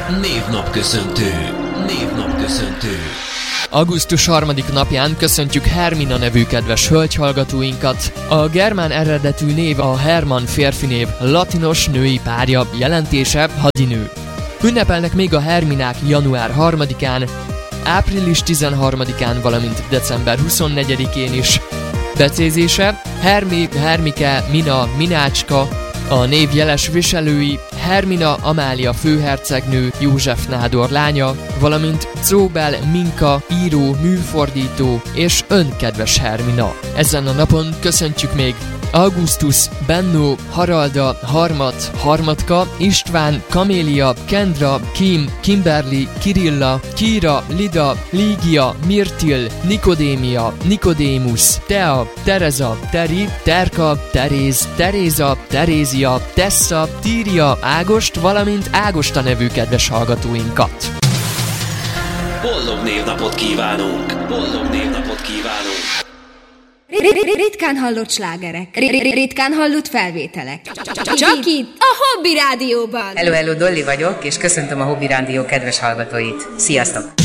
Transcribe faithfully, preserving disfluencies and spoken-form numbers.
Névnapköszöntő. Névnapköszöntő. augusztus harmadik napján köszöntjük Hermina nevű kedves hölgyhallgatóinkat. A germán eredetű név a Hermann férfinév, latinos női párja, jelentése hadinő. Ünnepelnek még a Herminák január harmadikán, április tizenharmadikán, valamint december huszonnegyedikén is. Becézése Hermi, Hermike, Mina, Minácska, a név jeles viselői Hermina Amália főhercegnő, József nádor lánya, valamint Czóbel Minka, író, műfordító és önkedves Hermina. Ezen a napon köszöntjük még Augustus, Benno, Haralda, Harmat, Harmatka, István, Kamélia, Kendra, Kim, Kimberly, Kirilla, Kira, Lida, Lígia, Mirtil, Nikodémia, Nikodémus, Tea, Tereza, Teri, Terka, Teréz, Teréza, Terézia, Tessa, Tíria, Ágost, valamint Ágosta nevű kedves hallgatóinkat. Boldog névnapot kívánunk! Boldog névnapot kívánunk! Ritkán hallott slágerek, ritkán hallott felvételek. Csak itt, a Hobby Rádióban. Hello, hello, Dolly vagyok, és köszöntöm a Hobby Rádió kedves hallgatóit. Sziasztok!